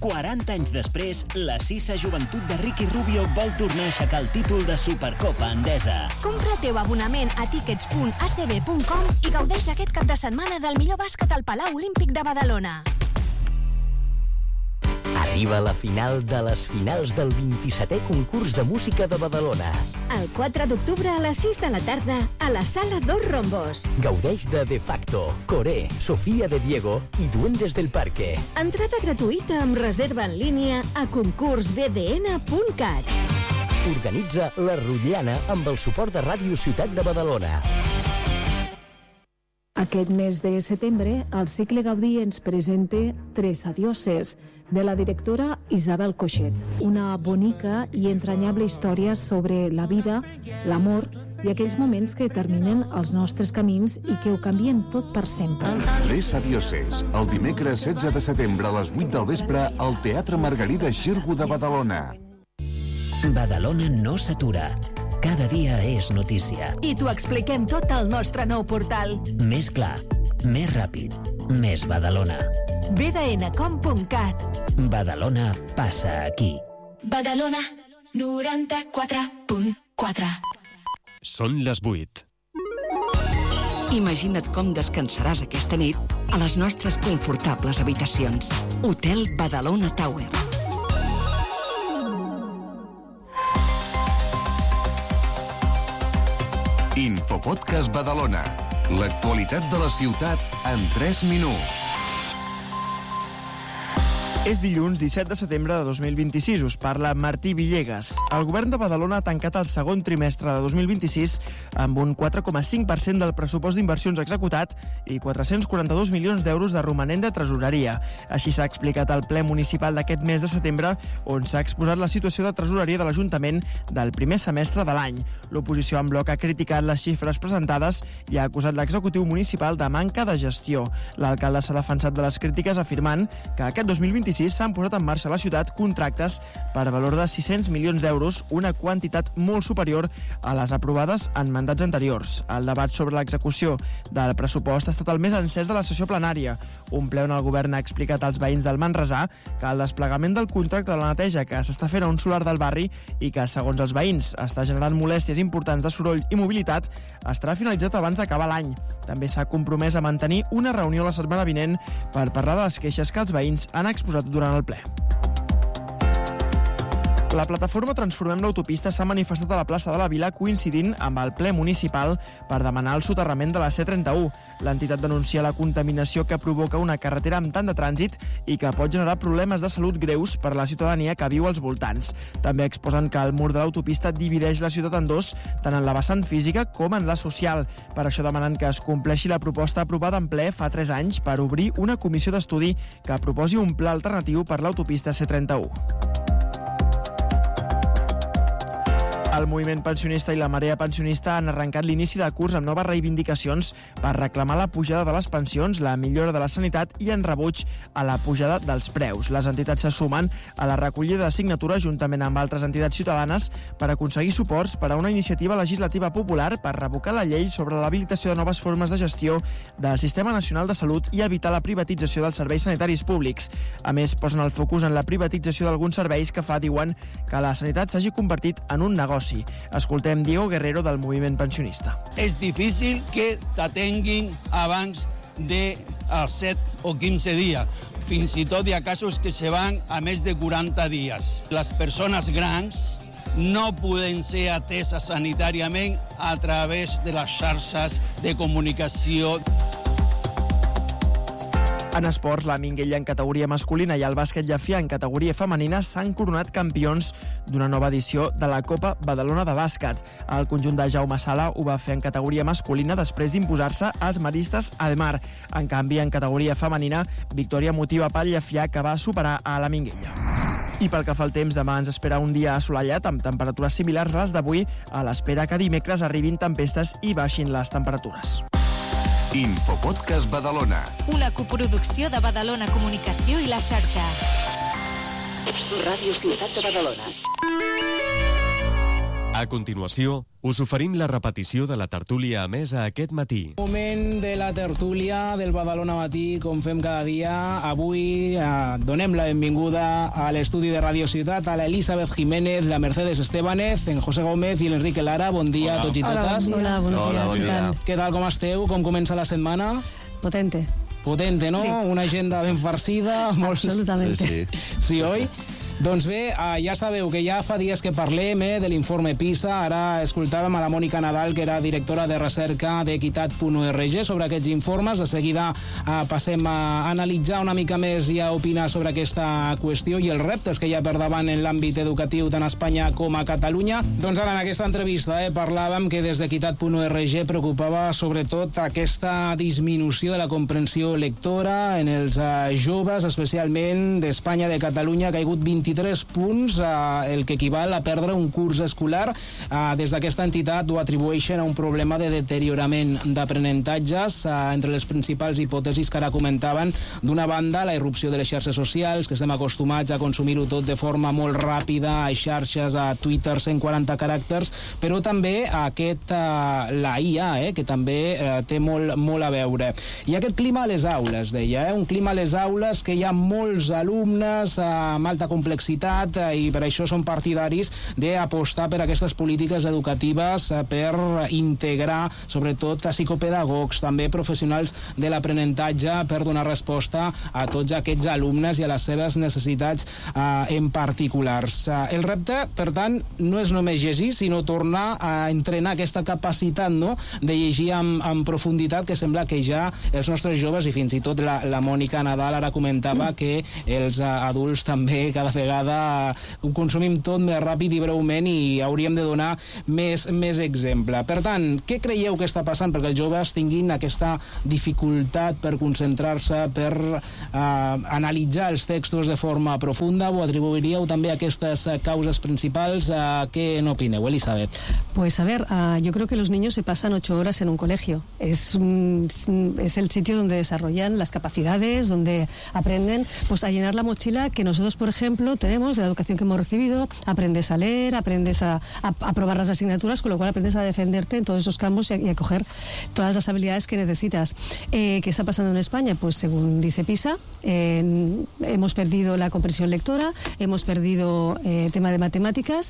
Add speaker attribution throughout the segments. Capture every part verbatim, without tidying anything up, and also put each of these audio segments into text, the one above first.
Speaker 1: quaranta anys després, la Sisa Joventut de Ricky Rubio vol tornar a aixecar el títol de Supercopa Endesa.
Speaker 2: Compra el teu abonament a tickets punt a c b punt com i gaudeix aquest cap de setmana del millor bàsquet al Palau Olímpic de Badalona.
Speaker 3: Arriba la final de les finals del vint-i-setè concurs de música de Badalona.
Speaker 2: El quatre d'octubre a les sis de la tarda a la Sala Dos Rombos.
Speaker 3: Gaudeix de De Facto, Coré, Sofía de Diego i Duendes del Parque.
Speaker 2: Entrada gratuïta amb reserva en línia a concurs b d n punt cat.
Speaker 3: Organitza la Rotllana amb el suport de Ràdio Ciutat de Badalona.
Speaker 4: Aquest mes de setembre, el cicle Gaudí ens presenta Tres adioses, de la directora Isabel Coixet. Una bonica i entranyable història sobre la vida, l'amor i aquells moments que determinen els nostres camins i que ho canvien tot per sempre.
Speaker 5: Tres adioses, el dimecres setze de setembre a les vuit del vespre al Teatre Margarida Xirgu de Badalona.
Speaker 1: Badalona no s'atura. Cada dia és notícia.
Speaker 2: I t'ho expliquem tot al nostre nou portal.
Speaker 1: Més clar, més ràpid, més Badalona.
Speaker 2: b d n punt com punt cat.
Speaker 1: Badalona passa aquí.
Speaker 2: Badalona noranta-quatre punt quatre.
Speaker 6: Són les vuit.
Speaker 7: Imagina't com descansaràs aquesta nit a les nostres confortables habitacions. Hotel Badalona Tower.
Speaker 5: Infopodcast Badalona. L'actualitat de la ciutat en tres minuts.
Speaker 8: És dilluns disset de setembre de dos mil vint-i-sis. Us parla Martí Villegas. El govern de Badalona ha tancat el segon trimestre de dos mil vint-i-sis amb un quatre coma cinc per cent del pressupost d'inversions executat i quatre-cents quaranta-dos milions d'euros de romanent de tresoreria. Així s'ha explicat al ple municipal d'aquest mes de setembre, on s'ha exposat la situació de tresoreria de l'Ajuntament del primer semestre de l'any. L'oposició en bloc ha criticat les xifres presentades i ha acusat l'executiu municipal de manca de gestió. L'alcalde s'ha defensat de les crítiques afirmant que aquest dos mil vint-i-sis s'han posat en marxa a la ciutat contractes per valor de sis-cents milions d'euros, una quantitat molt superior a les aprovades en mandats anteriors. El debat sobre l'execució del pressupost ha estat el més encès de la sessió plenària, un ple on el govern ha explicat als veïns del Manresà que el desplegament del contracte de la neteja que s'està fent a un solar del barri i que, segons els veïns, està generant molèsties importants de soroll i mobilitat, estarà finalitzat abans d'acabar l'any. També s'ha compromès a mantenir una reunió la setmana vinent per parlar de les queixes que els veïns han exposat durant el ple. La plataforma Transformem l'Autopista s'ha manifestat a la plaça de la Vila coincidint amb el ple municipal per demanar el soterrament de la C trenta-u. L'entitat denuncia la contaminació que provoca una carretera amb tant de trànsit i que pot generar problemes de salut greus per a la ciutadania que viu als voltants. També exposen que el mur de l'autopista divideix la ciutat en dos, tant en la vessant física com en la social. Per això demanen que es compleixi la proposta aprovada en ple fa tres anys per obrir una comissió d'estudi que proposi un pla alternatiu per l'autopista C trenta-u. El moviment pensionista i la marea pensionista han arrencat l'inici de curs amb noves reivindicacions per reclamar la pujada de les pensions, la millora de la sanitat i en rebuig a la pujada dels preus. Les entitats se sumen a la recollida de signatures juntament amb altres entitats ciutadanes per aconseguir suports per a una iniciativa legislativa popular per revocar la llei sobre l'habilitació de noves formes de gestió del Sistema Nacional de Salut i evitar la privatització dels serveis sanitaris públics. A més, posen el focus en la privatització d'alguns serveis que fa, diuen, que la sanitat s'hagi convertit en un negoci. Escoltem Diego Guerrero del moviment pensionista.
Speaker 9: És difícil que t'atenguin abans dels set o quinze dies. Fins i tot hi ha casos que se van a més de quaranta dies. Les persones grans no poden ser ateses sanitàriament a través de les xarxes de comunicació.
Speaker 8: En esports, la Minguella en categoria masculina i el bàsquet Llefià en categoria femenina s'han coronat campions d'una nova edició de la Copa Badalona de Bàsquet. El conjunt de Jaume Sala ho va fer en categoria masculina després d'imposar-se als maristes Ademar. En canvi, en categoria femenina, victòria emotiva pel Llefià que va superar a la Minguella. I pel que fa al temps, demà ens espera un dia assolellat amb temperatures similars a les d'avui, a l'espera que dimecres arribin tempestes i baixin les temperatures.
Speaker 5: Infopodcast Badalona.
Speaker 2: Una coproducció de Badalona Comunicació i la xarxa.
Speaker 3: Ràdio Ciutat de Badalona.
Speaker 6: A continuació, us oferim la repetició de la tertúlia emesa aquest matí.
Speaker 10: Moment de la tertúlia del Badalona Matí, com fem cada dia. Avui eh, donem la benvinguda a l'estudi de Radio Ciutat a l'Elisabeth Jiménez, la Mercedes Estébanez, en José Gómez i l'Enrique Lara. Bon dia a tots i totes.
Speaker 11: Hola, bon dia.
Speaker 10: Hola, bon dia. Què tal, com esteu? Com comença la setmana?
Speaker 11: Potente.
Speaker 10: Potente, no?
Speaker 11: Sí.
Speaker 10: Una agenda ben farcida. Molts...
Speaker 11: Absolutamente.
Speaker 10: Sí, sí. Sí, oi? Doncs bé, ja sabeu que ja fa dies que parlem eh, de l'informe PISA. Ara escoltàvem a la Mònica Nadal, que era directora de recerca d'equitat punt org, sobre aquests informes. De seguida eh, passem a analitzar una mica més i a opinar sobre aquesta qüestió i els reptes que hi ha per davant en l'àmbit educatiu tant a Espanya com a Catalunya. Doncs ara en aquesta entrevista eh, parlàvem que des d'equitat punt org preocupava sobretot aquesta disminució de la comprensió lectora en els eh, joves, especialment d'Espanya, de Catalunya, que ha caigut vint-i-tres punts, eh, el que equival a perdre un curs escolar. Eh, des d'aquesta entitat ho atribueixen a un problema de deteriorament d'aprenentatges. Eh, entre les principals hipòtesis que ara comentaven, d'una banda, la irrupció de les xarxes socials, que estem acostumats a consumir-ho tot de forma molt ràpida, a xarxes, a Twitter, cent quaranta caràcters, però també aquest, eh, la I A, eh, que també eh, té molt, molt a veure. I aquest clima a les aules, deia, eh, un clima a les aules que hi ha molts alumnes eh, amb alta complexitat, i per això són partidaris d'apostar per aquestes polítiques educatives per integrar sobretot a psicopedagogs, també professionals de l'aprenentatge, per donar resposta a tots aquests alumnes i a les seves necessitats eh, en particulars. El repte, per tant, no és només llegir, sinó tornar a entrenar aquesta capacitat, no?, de llegir amb, amb profunditat, que sembla que ja els nostres joves, i fins i tot la, la Mònica Nadal ara comentava que els adults també cada vegada ho consumim tot més ràpid i breument i hauríem de donar més, més exemple. Per tant, què creieu que està passant perquè els joves tinguin aquesta dificultat per concentrar-se, per eh, analitzar els textos de forma profunda? Ho atribuiríeu també a aquestes causes principals? Eh, ¿Qué n'opineu, Elisabeth?
Speaker 11: Pues a ver, uh, yo creo que los niños se pasan ocho horas en un colegio. Es, es el sitio donde desarrollan las capacidades, donde aprenden pues a llenar la mochila que nosotros, por ejemplo, tenemos de la educación que hemos recibido. Aprendes a leer, aprendes a, a, a probar las asignaturas, con lo cual aprendes a defenderte en todos esos campos y a, y a coger todas las habilidades que necesitas. Eh, ¿Qué está pasando en España? Pues según dice PISA, eh, hemos perdido la comprensión lectora, hemos perdido el eh, tema de matemáticas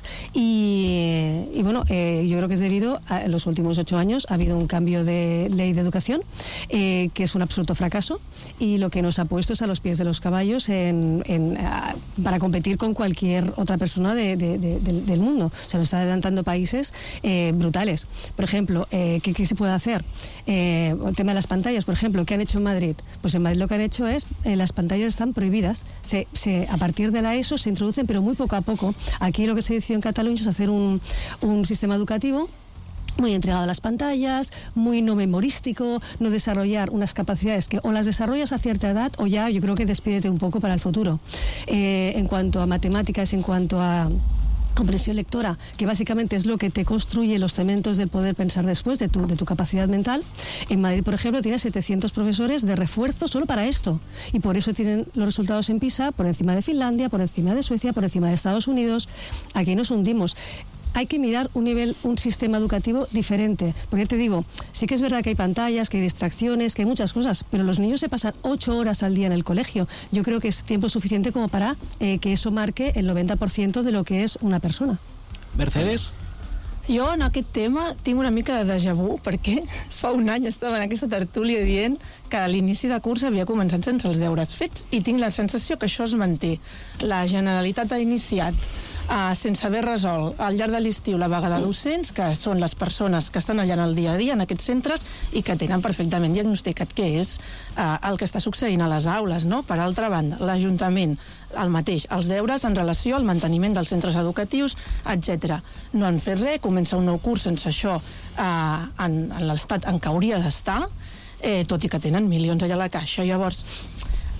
Speaker 11: y, y bueno, eh, yo creo que es debido a en los últimos ocho años ha habido un cambio de ley de educación eh, que es un absoluto fracaso y lo que nos ha puesto es a los pies de los caballos en, en, a, para competir con cualquier otra persona de, de, de, de, del mundo. O sea, nos está adelantando países eh, brutales. Por ejemplo, eh, ¿qué, ¿qué se puede hacer? Eh, el tema de las pantallas, por ejemplo, ¿qué han hecho en Madrid? Pues en Madrid lo que han hecho es, eh, las pantallas están prohibidas. Se, se, a partir de la ESO se introducen, pero muy poco a poco. Aquí lo que se decidió en Cataluña es hacer un, un sistema educativo muy entregado a las pantallas, muy no memorístico, no desarrollar unas capacidades que o las desarrollas a cierta edad o ya yo creo que despídete un poco para el futuro. Eh, en cuanto a matemáticas, en cuanto a comprensión lectora, que básicamente es lo que te construye los cementos del poder pensar después, de tu, de tu capacidad mental. En Madrid, por ejemplo, tiene setecientos profesores de refuerzo solo para esto. Y por eso tienen los resultados en PISA por encima de Finlandia, por encima de Suecia, por encima de Estados Unidos. Aquí nos hundimos. Hay que mirar un nivel, un sistema educativo diferente. Porque te digo, sí que es verdad que hay pantallas, que hay distracciones, que hay muchas cosas, pero los niños se pasan ocho horas al día en el colegio. Yo creo que es tiempo suficiente como para eh, que eso marque el noventa por ciento de lo que es una persona.
Speaker 10: Mercedes?
Speaker 12: Jo en aquest tema tinc una mica de déjà vu perquè fa un any estava en aquesta tertúlia dient que a l'inici de curs havia començat sense els deures fets i tinc la sensació que això es manté. La Generalitat ha iniciat uh, sense haver resolt al llarg de l'estiu la vaga de docents, que són les persones que estan allà en el dia a dia en aquests centres i que tenen perfectament diagnosticat què és uh, el que està succeint a les aules, no? Per altra banda, l'Ajuntament el mateix, els deures en relació al manteniment dels centres educatius, etcètera. No han fet res, comença un nou curs sense això eh, en, en l'estat en què hauria d'estar, eh, tot i que tenen milions allà a la caixa. Llavors,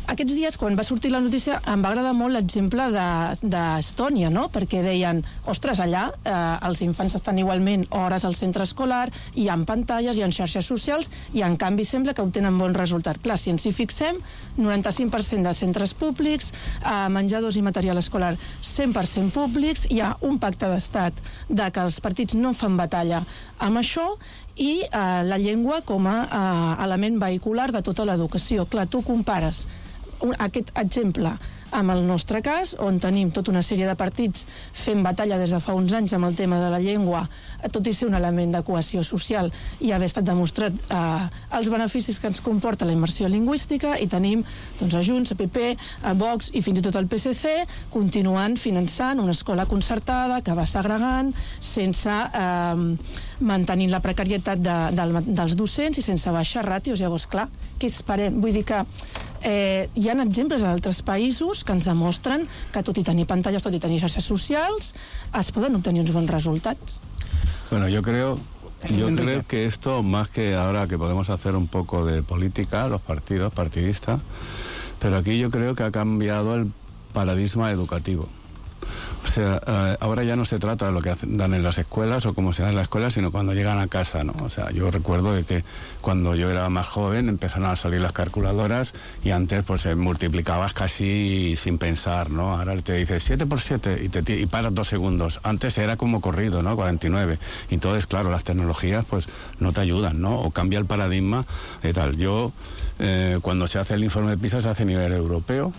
Speaker 12: aquests dies, quan va sortir la notícia, em va agradar molt l'exemple d'Estònia, no? Perquè deien, ostres, allà eh, els infants estan igualment hores al centre escolar, hi ha pantalles, hi ha xarxes socials, i en canvi sembla que obtenen bon resultat. Clar, si ens hi fixem, noranta-cinc per cent de centres públics, eh, menjadors i material escolar cent per cent públics, hi ha un pacte d'estat de que els partits no fan batalla amb això, i eh, la llengua com a eh, element vehicular de tota l'educació. Clar, tu compares un, aquest exemple amb el nostre cas, on tenim tota una sèrie de partits fent batalla des de fa uns anys amb el tema de la llengua, tot i ser un element de cohesió social i haver estat demostrat eh, els beneficis que ens comporta la immersió lingüística, i tenim doncs, a Junts, a P P, a Vox i fins i tot el P S C continuant finançant una escola concertada que va segregant, sense eh, mantenint la precarietat de, de, dels docents i sense baixar ràtios. Llavors, clar, què esperem? Vull dir que eh, hi ha exemples a altres països que ens demostren que tot i tenir pantalles, tot i tenir xarxes socials, es poden obtenir uns bons resultats.
Speaker 13: Bueno, yo creo, yo creo que esto, más que ahora que podemos hacer un poco de política, los partidos, partidistas, pero aquí yo creo que ha cambiado el paradigma educativo. O sea, eh, ahora ya no se trata de lo que hacen, dan en las escuelas o cómo se da en la escuela, sino cuando llegan a casa, ¿no? O sea, yo recuerdo de que cuando yo era más joven empezaron a salir las calculadoras y antes pues se multiplicabas casi sin pensar, ¿no? Ahora te dices siete por siete y, te, y paras dos segundos. Antes era como corrido, ¿no? cuarenta y nueve. Y entonces, claro, las tecnologías pues no te ayudan, ¿no? O cambia el paradigma y tal. Yo, eh, cuando se hace el informe de PISA se hace a nivel europeo,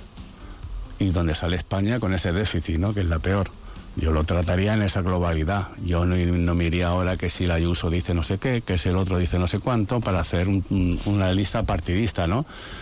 Speaker 13: y donde sale España con ese déficit, ¿no? Que es la peor. Yo lo trataría en esa globalidad. Yo no, no me iría ahora que si la Ayuso dice no sé qué, que si el otro dice no sé cuánto, para hacer un, un, una lista partidista, ¿no?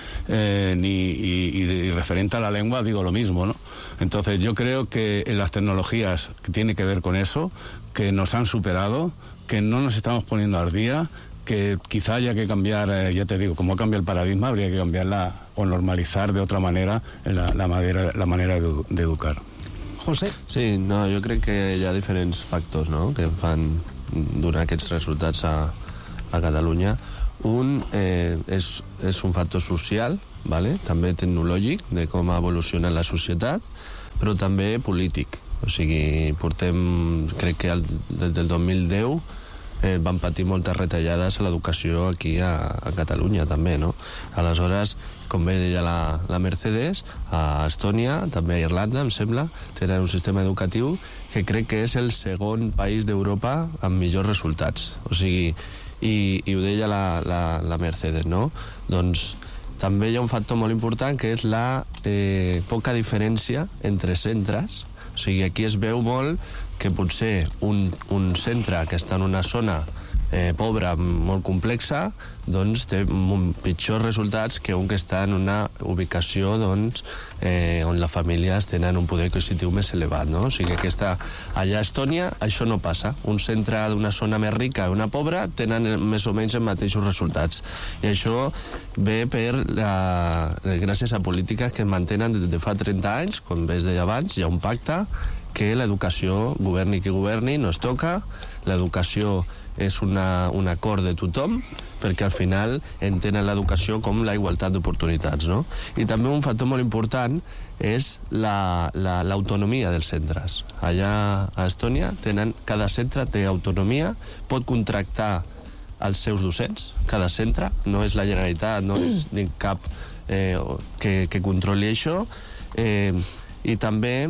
Speaker 13: Eh, ni, y, y referente a la lengua digo lo mismo, ¿no? Entonces yo creo que en las tecnologías que tiene que ver con eso, que nos han superado, que no nos estamos poniendo al día, que quizá haya que cambiar, eh, ya te digo, como cambia el paradigma, habría que cambiarla o normalizar de otra manera la, la manera, la manera de, de educar.
Speaker 10: José?
Speaker 14: Sí, no, jo crec que hi ha diferents factors, no?, que fan donar aquests resultats a, a Catalunya. Un eh, és, és un factor social, vale? També tecnològic, de com ha evolucionat la societat, però també polític. O sigui, portem, crec que el, des del dos mil deu eh, van patir moltes retallades a l'educació aquí a, a Catalunya també, no? Aleshores, com bé deia la, la Mercedes, a Estònia, també a Irlanda, em sembla, tenen un sistema educatiu que crec que és el segon país d'Europa amb millors resultats. O sigui, i, i ho deia la, la, la Mercedes, no? Doncs també hi ha un factor molt important que és la eh, poca diferència entre centres. O sigui, aquí es veu molt que potser un, un centre que està en una zona eh, pobra, molt complexa, doncs té pitjors resultats que un que està en una ubicació doncs, eh, on les famílies tenen un poder adquisitiu més elevat, no? O sigui, aquesta, allà a Estònia això no passa. Un centre d'una zona més rica i una pobra tenen més o menys els mateixos resultats. I això ve per la, gràcies a polítiques que es mantenen des de fa trenta anys, com bé es deia abans, hi ha un pacte que l'educació, governi qui governi, no es toca, l'educació és una, un acord de tothom, perquè al final entenen l'educació com la igualtat d'oportunitats, no? I també un factor molt important és l'autonomia la, la, dels centres. Allà a Estònia tenen, cada centre té autonomia, pot contractar els seus docents, cada centre, no és la Generalitat, no és ni cap eh, que, que controli això, eh, i també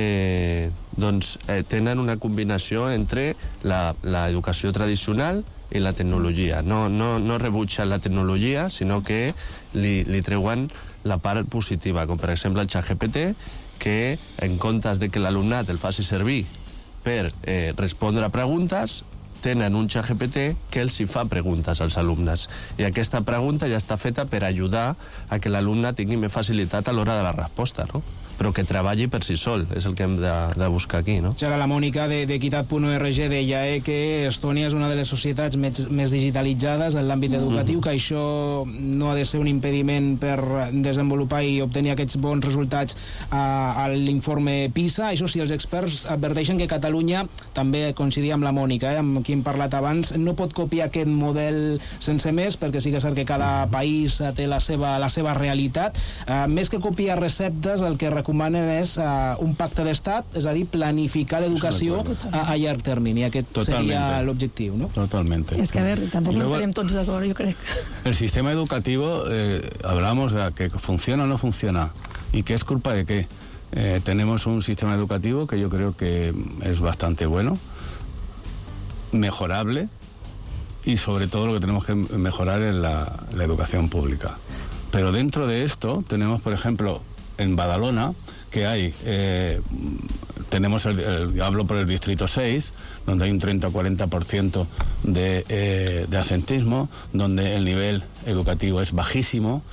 Speaker 14: eh, doncs, eh, tenen una combinació entre l'educació tradicional i la tecnologia. No, no, no rebutgen la tecnologia, sinó que li, li treuen la part positiva, com per exemple el ChatGPT, que en comptes de que l'alumnat el faci servir per eh, respondre a preguntes, tenen un ChatGPT que els hi fa preguntes als alumnes. I aquesta pregunta ja està feta per ajudar a que l'alumne tingui més facilitat a l'hora de la resposta, no? però que treballi per si sol, és el que hem de, de buscar aquí, no?
Speaker 10: Ara la Mònica d'Equitat punt org deia eh, que Estònia és una de les societats més, més digitalitzades en l'àmbit educatiu, mm-hmm. que això no ha de ser un impediment per desenvolupar i obtenir aquests bons resultats a, a l'informe PISA. Això sí, els experts adverteixen que Catalunya, també coincidia amb la Mònica, eh, amb qui hem parlat abans, no pot copiar aquest model sense més, perquè sí que és cert que cada país té la seva, la seva realitat. Uh, més que copiar receptes, el que recomanen és uh, un pacte d'estat, és a dir, planificar l'educació a, a llarg termini. Aquest Totalmente. Seria l'objectiu, ¿no?
Speaker 13: Totalmente.
Speaker 12: Es que, a ver, tampoco luego, estarem tots d'acord, yo creo.
Speaker 13: El sistema educativo, eh, hablamos de que funciona o no funciona, y que es culpa de qué. Eh, tenemos un sistema educativo que yo creo que es bastante bueno, mejorable, y sobre todo lo que tenemos que mejorar es la, la educación pública. Pero dentro de esto tenemos, por ejemplo, en Badalona, que hay, eh, tenemos, el, el, hablo por el distrito seis, donde hay un treinta o cuarenta por ciento de, eh, de asentismo, donde el nivel educativo es bajísimo,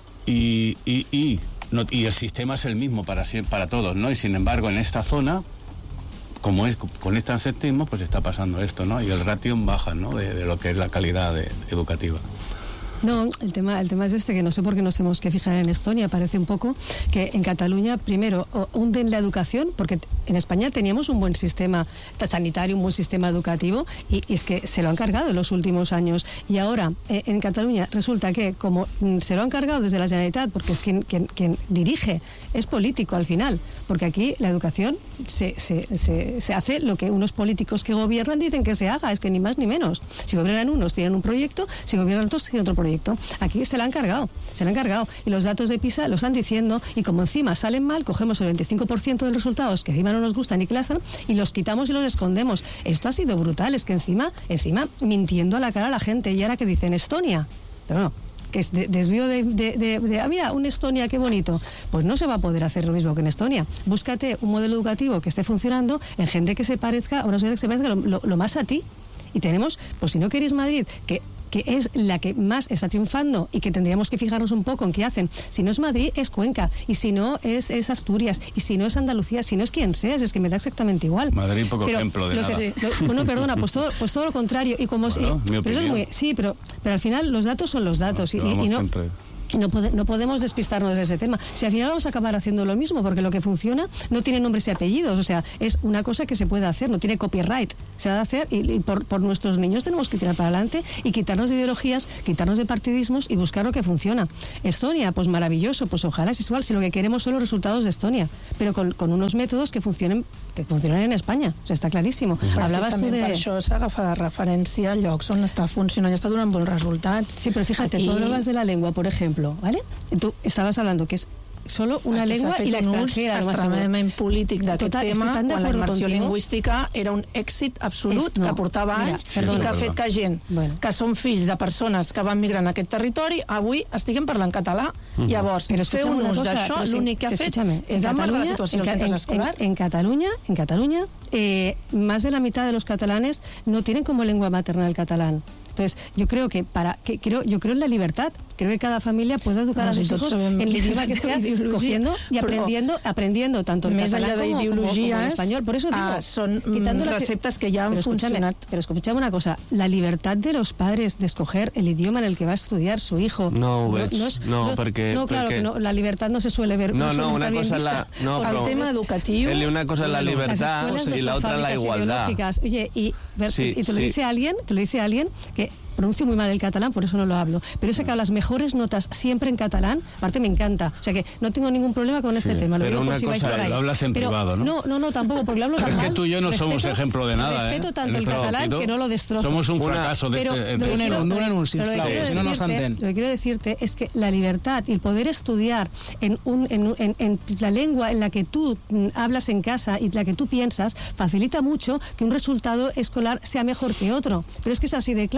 Speaker 13: y, y, y, no, y el sistema es el mismo para, para todos, ¿no? Y sin embargo, en esta zona, como es con este asentismo, pues está pasando esto, ¿no? Y el ratio baja, ¿no? De, de lo que es la calidad de, educativa.
Speaker 11: No, el tema, el tema es este, que no sé por qué nos tenemos que fijar en Estonia. Parece un poco que en Cataluña, primero, hunden la educación, porque en España teníamos un buen sistema sanitario, un buen sistema educativo, y, y es que se lo han cargado en los últimos años. Y ahora, eh, en Cataluña, resulta que como mm, se lo han cargado desde la Generalitat, porque es quien, quien, quien dirige, es político al final, porque aquí la educación se, se, se, se hace lo que unos políticos que gobiernan dicen que se haga, es que ni más ni menos. Si gobiernan unos, tienen un proyecto, si gobiernan otros, tienen otro proyecto. Aquí se la han cargado, se la han cargado. Y los datos de PISA lo están diciendo, y como encima salen mal, cogemos el veinticinco por ciento de los resultados que encima no nos gustan ni que las dan, y los quitamos y los escondemos. Esto ha sido brutal, es que encima, encima mintiendo a la cara a la gente. Y ahora que dicen Estonia, pero no, que es de, desvío de, de, de, de, ah, mira, un Estonia, qué bonito. Pues no se va a poder hacer lo mismo que en Estonia. Búscate un modelo educativo que esté funcionando en gente que se parezca, o no sé, que se parezca lo, lo, lo más a ti. Y tenemos, pues si no queréis Madrid, que que es la que más está triunfando y que tendríamos que fijarnos un poco en qué hacen. Si no es Madrid, es Cuenca, y si no es, es Asturias, y si no es Andalucía, si no es quien seas, es que me da exactamente igual.
Speaker 13: Madrid, poco pero ejemplo de nada.
Speaker 11: Que, lo, bueno, perdona, pues todo, pues todo lo contrario. Y como
Speaker 13: bueno,
Speaker 11: y, pero eso es muy, sí, pero, pero al final los datos son los datos. No, y, y no... Siempre. No, pode, no podemos despistarnos de ese tema. Si al final vamos a acabar haciendo lo mismo, porque lo que funciona no tiene nombres y apellidos, o sea, es una cosa que se puede hacer, no tiene copyright, se ha de hacer, y, y por, por nuestros niños tenemos que tirar para adelante y quitarnos de ideologías, quitarnos de partidismos y buscar lo que funciona. Estonia, pues maravilloso, pues ojalá es igual, si lo que queremos son los resultados de Estonia, pero con, con unos métodos que funcionen, que funcionen en España, o sea, está clarísimo.
Speaker 12: Hablabas tú de... Per això s'agafa de referència a llocs on està funcionant i està donant bons resultats.
Speaker 11: Sí, pero fíjate, Aquí... tú hablabas de la lengua, por ejemplo, ¿vale? Tú estabas hablando que es solo una
Speaker 12: Aquí
Speaker 11: lengua i l'extranjera.
Speaker 12: Extremadament polític d'aquest tema, quan la immersió contigo. lingüística era un èxit absolut, no. que portava Mira, anys, perdona, i que ha fet que gent bueno. que són fills de persones que van migrar en aquest territori, avui estiguem parlant català. Uh-huh. Llavors, fer un ús d'això, l'únic que ha fet és amargar la situació als centres escolars.
Speaker 11: En, en, en Cataluña, en Cataluña eh, más de la mitad de los catalanes no tienen como lengua materna el catalán. Entonces, yo creo que para que creo yo creo en la libertad, creo que cada familia puede educar no, a sus hijos en el idioma que sea, cogiendo y aprendiendo aprendiendo tanto el catalán como, como, como el español. Por eso digo,
Speaker 12: ah, son quitando receptas que ya han
Speaker 11: pero
Speaker 12: funcionado.
Speaker 11: Pero escuchame una cosa, la libertad de los padres de escoger el idioma en el que va a estudiar su hijo.
Speaker 14: No, no, no, es, no, no porque
Speaker 11: no, claro
Speaker 14: porque...
Speaker 11: que no, la libertad no se suele ver.
Speaker 14: No,
Speaker 11: no,
Speaker 14: no una cosa la no,
Speaker 12: el
Speaker 14: però,
Speaker 12: tema educativo.
Speaker 14: Una cosa es la libertad y la otra la igualdad.
Speaker 11: Oye, y,
Speaker 14: sí,
Speaker 11: y te lo
Speaker 14: sí.
Speaker 11: dice alguien, te lo dice alguien que pronuncio muy mal el catalán, por eso no lo hablo, pero he sacado las mejores notas siempre en catalán, aparte me encanta, o sea que no tengo ningún problema con este sí, tema, lo digo por si vais por ahí.
Speaker 13: Lo hablas en
Speaker 11: pero,
Speaker 13: privado, ¿no?
Speaker 11: No, no, no, tampoco, porque lo hablo tan
Speaker 13: es
Speaker 11: mal.
Speaker 13: que tú y yo no respeto, somos ejemplo de nada,
Speaker 11: respeto
Speaker 13: ¿eh?
Speaker 11: tanto el catalán que no lo destrozo.
Speaker 13: Somos un fracaso de
Speaker 11: pero,
Speaker 13: este...
Speaker 11: Pero,
Speaker 10: de
Speaker 11: pero,
Speaker 10: un anuncio,
Speaker 11: si no nos enten. Lo que quiero decirte es que la libertad y el poder estudiar en, un, en, en, en la lengua en la que tú hablas en casa y la que tú piensas, facilita mucho que un resultado escolar sea mejor que otro. Pero es que es así de claro, eso es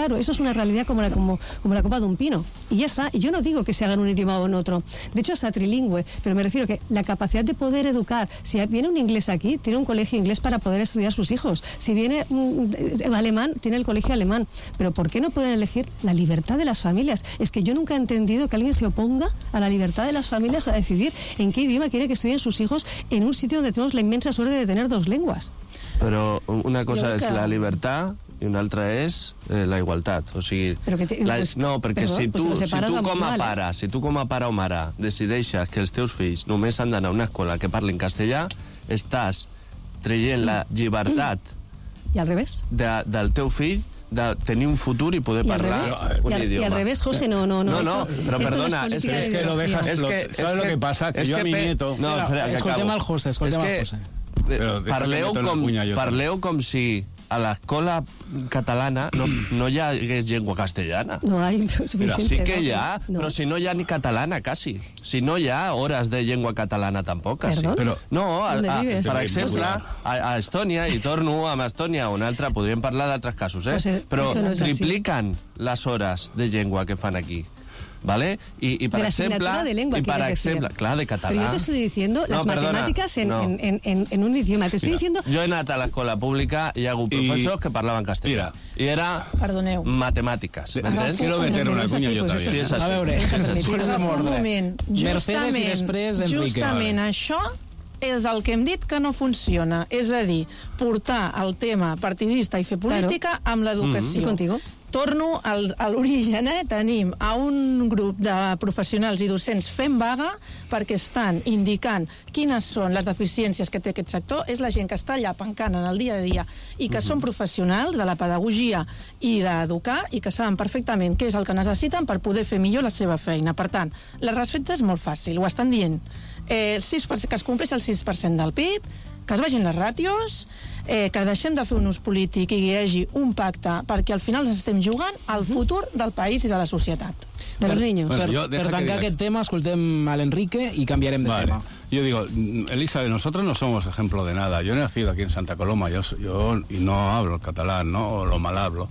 Speaker 11: una realidad como la, como, como la copa de un pino. Y ya está. Y yo no digo que se haga en un idioma o en otro. De hecho, hasta trilingüe. Pero me refiero que la capacidad de poder educar. Si viene un inglés aquí, tiene un colegio inglés para poder estudiar sus hijos. Si viene un alemán, tiene el colegio alemán. Pero ¿por qué no pueden elegir la libertad de las familias? Es que yo nunca he entendido que alguien se oponga a la libertad de las familias a decidir en qué idioma quiere que estudien sus hijos en un sitio donde tenemos la inmensa suerte de tener dos lenguas.
Speaker 14: Però una cosa
Speaker 11: Jo
Speaker 14: és
Speaker 11: que-
Speaker 14: la llibertat i una altra és eh, la igualtat. O sigui,
Speaker 11: Però que te-
Speaker 14: la,
Speaker 11: pues,
Speaker 14: no, perquè
Speaker 11: perdó,
Speaker 14: si
Speaker 11: pues
Speaker 14: tu,
Speaker 11: lo
Speaker 14: si
Speaker 11: separas
Speaker 14: tu
Speaker 11: va muy
Speaker 14: com a
Speaker 11: mal, eh?
Speaker 14: pare, si tu com a pare o mare decideixes que els teus fills només han d'anar a una escola que parlin castellà, estàs traient la llibertat
Speaker 11: I al revés.
Speaker 14: de, del teu fill de tenir un futur i poder
Speaker 11: I al
Speaker 14: parlar
Speaker 11: revés.
Speaker 14: un
Speaker 11: I al-
Speaker 14: idioma.
Speaker 11: y al revés, José, no, no, no,
Speaker 14: No, no,
Speaker 11: esto-
Speaker 14: pero
Speaker 11: esto no es
Speaker 14: perdona, es
Speaker 11: política
Speaker 14: que,
Speaker 11: de
Speaker 14: es que lo
Speaker 11: ideología.
Speaker 14: dejas
Speaker 11: Es que-
Speaker 14: explotar.
Speaker 13: ¿sabes lo que pasa? Que yo a mi
Speaker 14: pe-
Speaker 13: nieto-
Speaker 14: No,
Speaker 13: Mira,
Speaker 14: espera, que
Speaker 10: escoltem
Speaker 14: acabo.
Speaker 10: al José, escoltem
Speaker 14: És
Speaker 10: al
Speaker 14: que,
Speaker 10: José.
Speaker 14: eh,
Speaker 13: Però deixa
Speaker 14: Parleu
Speaker 13: que meto la
Speaker 14: com,
Speaker 13: cuña jo
Speaker 14: parleu com si a l'escola catalana no, no hi hagués llengua castellana.
Speaker 11: No hay
Speaker 14: Però
Speaker 11: suficiente.
Speaker 14: sí que
Speaker 11: ¿no?
Speaker 14: hi ha,
Speaker 11: No.
Speaker 14: però si no hi ha ni catalana, quasi. Si no hi ha hores de llengua catalana, tampoc, quasi.
Speaker 11: Perdó?
Speaker 14: Però, no, a,
Speaker 11: ¿Dónde
Speaker 14: a,
Speaker 11: vives?
Speaker 14: per
Speaker 11: Sí,
Speaker 14: exemple,
Speaker 11: José.
Speaker 14: a, a Estònia, i torno amb Estònia o un altre, podríem parlar d'altres casos, eh?
Speaker 11: José,
Speaker 14: però
Speaker 11: eso no es así.
Speaker 14: tripliquen les hores de llengua que fan aquí. ¿Vale? Y, y per
Speaker 11: de la
Speaker 14: exemple,
Speaker 11: asignatura de lengua,
Speaker 14: y per
Speaker 11: quieres decir.
Speaker 14: exemple, clar, de català.
Speaker 11: Pero yo te estoy diciendo
Speaker 14: No,
Speaker 11: las
Speaker 14: perdona,
Speaker 11: matemáticas en,
Speaker 14: no.
Speaker 11: en, en, en, en un idioma. Te estoy
Speaker 14: Mira,
Speaker 11: diciendo...
Speaker 14: jo he anat a l'escola pública i hi ha hagut
Speaker 13: I-
Speaker 14: professors que parlaven castellà. I era
Speaker 12: Perdoneu.
Speaker 14: matemàtiques, m'entens?
Speaker 13: Quiero meter una cuña yo también.
Speaker 14: Sí, és
Speaker 10: A
Speaker 14: així.
Speaker 10: veure,
Speaker 14: És així.
Speaker 10: posem
Speaker 12: Un
Speaker 10: ordre.
Speaker 12: moment.
Speaker 10: Mercedes i després Enrique.
Speaker 12: Justament això és el que hem dit que no funciona. És a dir, portar el tema partidista i fer política amb l'educació.
Speaker 11: Mm-hmm. Contigo.
Speaker 12: Torno al, a l'origen, eh? Tenim a un grup de professionals i docents fent vaga perquè estan indicant quines són les deficiències que té aquest sector. És la gent que està allà pencant en el dia a dia i que són professionals de la pedagogia i d'educar i que saben perfectament què és el que necessiten per poder fer millor la seva feina. Per tant, la recepta és molt fàcil, ho estan dient. Eh, el sis per cent, que es compleix el sis per cent del P I B, que es vagin les ràtios, eh, que deixem de fer un ús polític i hi hagi un pacte, perquè al final ens estem jugant al futur del país i de la societat.
Speaker 11: De los niños.
Speaker 13: Bueno,
Speaker 10: Per,
Speaker 13: yo,
Speaker 10: per
Speaker 13: deja que
Speaker 10: tancar
Speaker 13: diga
Speaker 10: aquest tema, escoltem a l'Enrique i canviarem de
Speaker 13: Vale.
Speaker 10: tema.
Speaker 13: Yo digo, mm, Elisa, nosotros no somos ejemplo de nada. Yo he nacido aquí en Santa Coloma, yo, yo y no hablo el catalán, ¿no? O lo mal hablo.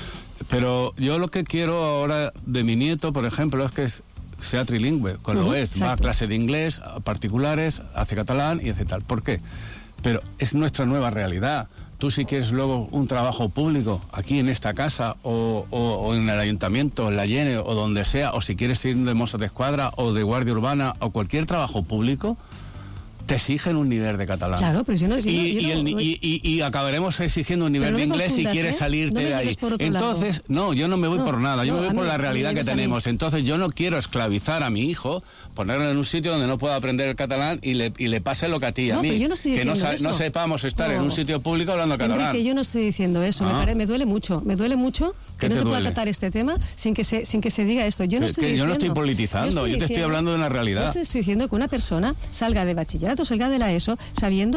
Speaker 13: Pero yo lo que quiero ahora de mi nieto, por ejemplo, es que es- sea trilingüe, con lo
Speaker 11: Ujú,
Speaker 13: es. Va a
Speaker 11: exacto.
Speaker 13: clase de inglés, a particulares, hace catalán y hace tal. ¿Por qué? Pero es nuestra nueva realidad. Tú si quieres luego un trabajo público aquí en esta casa o, o- o en el ayuntamiento, en la Llene o donde sea, o si quieres ir de mozo de escuadra o de guardia urbana o cualquier trabajo público, te exigen un nivel de catalán.
Speaker 11: Claro, pero si no... si
Speaker 13: Y,
Speaker 11: no- yo
Speaker 13: y,
Speaker 11: no-
Speaker 13: el- y- y- y acabaremos exigiendo un nivel
Speaker 11: Pero no
Speaker 13: de
Speaker 11: me
Speaker 13: inglés si
Speaker 11: confundas,
Speaker 13: quieres
Speaker 11: ¿eh?
Speaker 13: salirte
Speaker 11: No me
Speaker 13: de ahí.
Speaker 11: lleves por otro lado.
Speaker 13: Entonces, no, yo no me voy
Speaker 11: No,
Speaker 13: por nada, yo
Speaker 11: no,
Speaker 13: me
Speaker 11: a
Speaker 13: voy por
Speaker 11: mí-
Speaker 13: la
Speaker 11: a mí
Speaker 13: realidad
Speaker 11: me
Speaker 13: que
Speaker 11: lleves a mí.
Speaker 13: tenemos. Entonces, yo no quiero esclavizar a mi hijo, ponerlo en un sitio donde no pueda aprender el catalán y le, y le pase lo que a ti y a
Speaker 11: No,
Speaker 13: mí.
Speaker 11: pero yo no estoy
Speaker 13: que no,
Speaker 11: diciendo
Speaker 13: sa- no
Speaker 11: eso.
Speaker 13: sepamos estar en
Speaker 11: No.
Speaker 13: un sitio público hablando catalán.
Speaker 11: Enrique, yo no estoy diciendo eso. Me,
Speaker 13: Ah.
Speaker 11: pare- me duele mucho. Me duele mucho
Speaker 13: ¿Qué
Speaker 11: que no
Speaker 13: te
Speaker 11: se pueda
Speaker 13: duele?
Speaker 11: tratar este tema sin que se, sin que se diga esto. Yo no
Speaker 13: Que-
Speaker 11: estoy
Speaker 13: que yo
Speaker 11: diciendo...
Speaker 13: no estoy politizando, yo te estoy
Speaker 11: diciendo-
Speaker 13: hablando de una realidad.
Speaker 11: Yo estoy diciendo que una persona salga de bachillerato, salga de la ESO, sabiendo